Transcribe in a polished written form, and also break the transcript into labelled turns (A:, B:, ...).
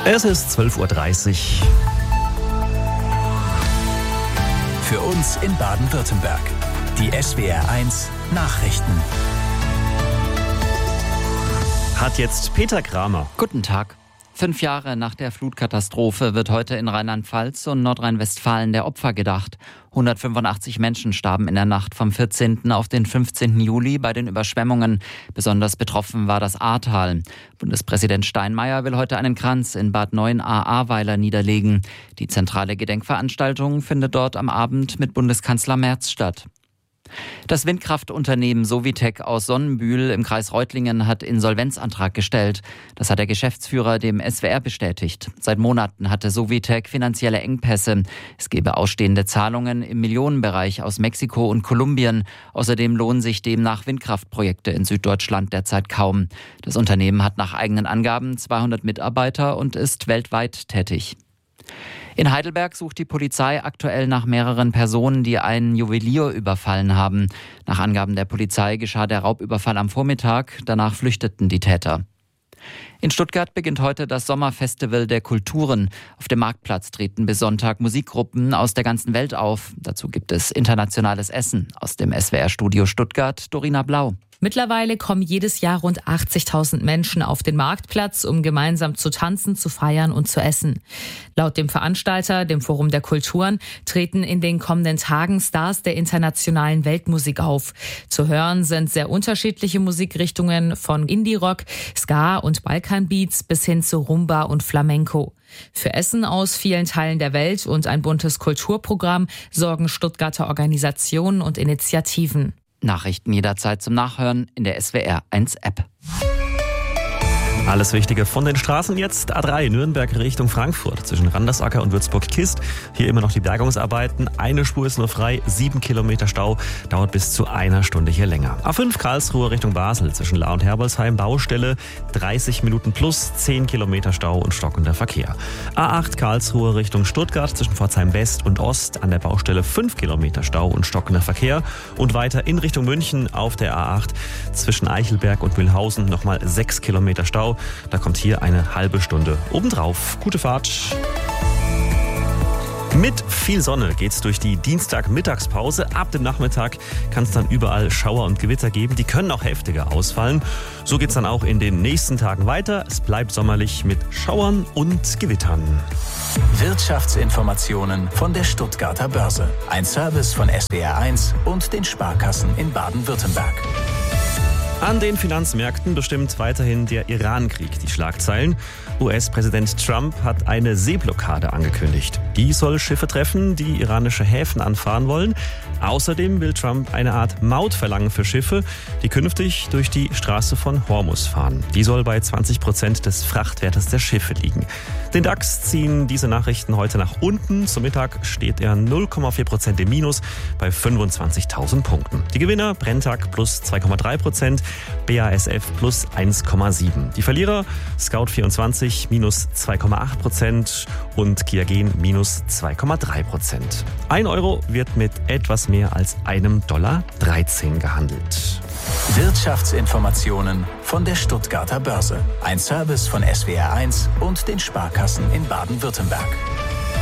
A: Es ist 12:30 Uhr.
B: Für uns in Baden-Württemberg. Die SWR1 Nachrichten.
A: Hat jetzt Peter Kramer.
C: Guten Tag. 5 Jahre nach der Flutkatastrophe wird heute in Rheinland-Pfalz und Nordrhein-Westfalen der Opfer gedacht. 185 Menschen starben in der Nacht vom 14. auf den 15. Juli bei den Überschwemmungen. Besonders betroffen war das Ahrtal. Bundespräsident Steinmeier will heute einen Kranz in Bad Neuenahr-Ahrweiler niederlegen. Die zentrale Gedenkveranstaltung findet dort am Abend mit Bundeskanzler Merz statt. Das Windkraftunternehmen Sovitec aus Sonnenbühl im Kreis Reutlingen hat Insolvenzantrag gestellt. Das hat der Geschäftsführer dem SWR bestätigt. Seit Monaten hatte Sovitec finanzielle Engpässe. Es gebe ausstehende Zahlungen im Millionenbereich aus Mexiko und Kolumbien. Außerdem lohnen sich demnach Windkraftprojekte in Süddeutschland derzeit kaum. Das Unternehmen hat nach eigenen Angaben 200 Mitarbeiter und ist weltweit tätig. In Heidelberg sucht die Polizei aktuell nach mehreren Personen, die einen Juwelier überfallen haben. Nach Angaben der Polizei geschah der Raubüberfall am Vormittag, danach flüchteten die Täter. In Stuttgart beginnt heute das Sommerfestival der Kulturen. Auf dem Marktplatz treten bis Sonntag Musikgruppen aus der ganzen Welt auf. Dazu gibt es internationales Essen. Aus dem SWR-Studio Stuttgart, Dorina Blau.
D: Mittlerweile kommen jedes Jahr rund 80.000 Menschen auf den Marktplatz, um gemeinsam zu tanzen, zu feiern und zu essen. Laut dem Veranstalter, dem Forum der Kulturen, treten in den kommenden Tagen Stars der internationalen Weltmusik auf. Zu hören sind sehr unterschiedliche Musikrichtungen von Indie-Rock, Ska und Balkanbeats bis hin zu Rumba und Flamenco. Für Essen aus vielen Teilen der Welt und ein buntes Kulturprogramm sorgen Stuttgarter Organisationen und Initiativen.
C: Nachrichten jederzeit zum Nachhören in der SWR1-App.
A: Alles Wichtige von den Straßen jetzt. A3 Nürnberg Richtung Frankfurt zwischen Randersacker und Würzburg-Kist. Hier immer noch die Bergungsarbeiten. Eine Spur ist nur frei, 7 Kilometer Stau. Dauert bis zu einer Stunde hier länger. A5 Karlsruhe Richtung Basel zwischen Lahr und Herbolzheim. Baustelle 30 Minuten plus 10 Kilometer Stau und stockender Verkehr. A8 Karlsruhe Richtung Stuttgart zwischen Pforzheim West und Ost. An der Baustelle 5 Kilometer Stau und stockender Verkehr. Und weiter in Richtung München auf der A8 zwischen Eichelberg und Mühlhausen nochmal 6 Kilometer Stau. Da kommt hier eine halbe Stunde obendrauf. Gute Fahrt. Mit viel Sonne geht's durch die Dienstag-Mittagspause. Ab dem Nachmittag kann es dann überall Schauer und Gewitter geben. Die können auch heftiger ausfallen. So geht's dann auch in den nächsten Tagen weiter. Es bleibt sommerlich mit Schauern und Gewittern.
B: Wirtschaftsinformationen von der Stuttgarter Börse. Ein Service von SWR1 und den Sparkassen in Baden-Württemberg.
A: An den Finanzmärkten bestimmt weiterhin der Iran-Krieg die Schlagzeilen. US-Präsident Trump hat eine Seeblockade angekündigt. Die soll Schiffe treffen, die iranische Häfen anfahren wollen. Außerdem will Trump eine Art Maut verlangen für Schiffe, die künftig durch die Straße von Hormuz fahren. Die soll bei 20% des Frachtwertes der Schiffe liegen. Den DAX ziehen diese Nachrichten heute nach unten. Zum Mittag steht er 0,4% im Minus bei 25.000 Punkten. Die Gewinner Brenntag plus 2,3%, BASF plus 1,7%. Die Verlierer Scout24 minus 2,8% und Kiagen minus 2,3%. 1 Euro wird mit etwas mehr als $1,13 gehandelt.
B: Wirtschaftsinformationen von der Stuttgarter Börse. Ein Service von SWR1 und den Sparkassen in Baden-Württemberg.